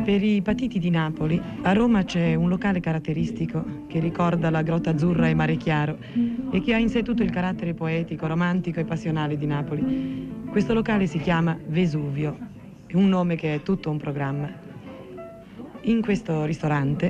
Per i patiti di Napoli, a Roma c'è un locale caratteristico che ricorda la Grotta Azzurra e Mare Chiaro e che ha in sé tutto il carattere poetico, romantico e passionale di Napoli. Questo locale si chiama Vesuvio, è un nome che è tutto un programma. In questo ristorante